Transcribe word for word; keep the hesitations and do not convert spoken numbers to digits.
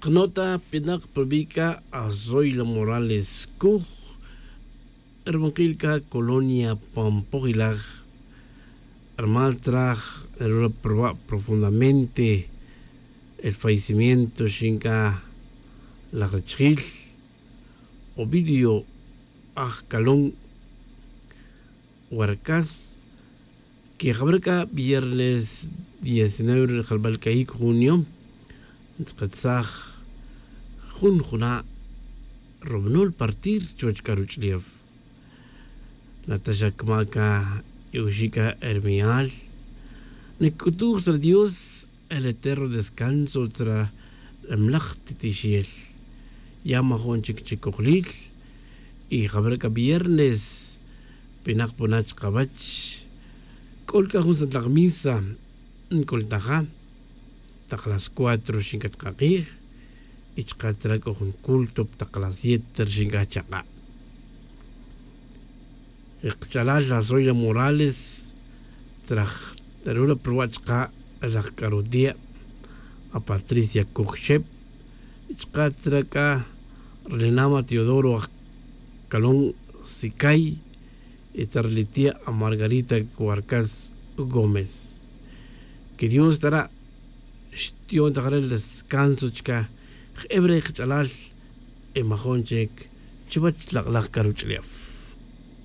Nota pinak publica a Zoila Morales Kuj, Hermanquilca, Colonia Pampogilag, Armaltraj, profundamente el fallecimiento Shinka Lagrachil, Ovidio Ajcalón, Huarcas, que jabrca viernes diecinueve de Jalbalcaíc, junio, Tkatzaj, Junjuna, Robnol partir, Chuachkaruchliev, Natasha Kmaka, Eushika Hermial, Nikutur tra Dios, el eterno descanso tra Mlachtitichiel, Yamahon Chikchikoklil, y jabrca viernes, Pinak Ponach Kabach, Colca Junsa Tagmisa, Coltaja, Taclas cuatro Shinkatkakir, Ichkatra con culto, Taclas siete Shinkachaka. Ixchalal la Zoila Morales, Traj Terura Pruachka, la Carodia, a Patricia Kuchep, Ichkatraka, Renama Teodoro Calón Sicay, y Tarlitia a Margarita Huarcas Gómez. Que Dios estará Stion el descanso chica, Ebre Chalal, Emajonchek, Chivach la Caruchliaf.